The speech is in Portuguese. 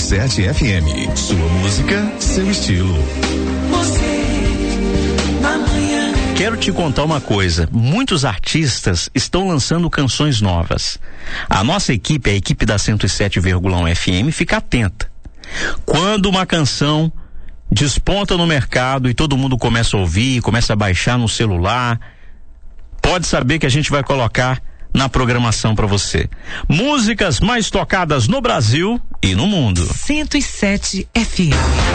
107 FM. Sua música, seu estilo. Quero te contar uma coisa, muitos artistas estão lançando canções novas. A nossa equipe, a equipe da 107,1 FM, fica atenta. Quando uma canção desponta no mercado e todo mundo começa a ouvir, começa a baixar no celular, pode saber que a gente vai colocar na programação para você. Músicas mais tocadas no Brasil e no mundo. 107 FM.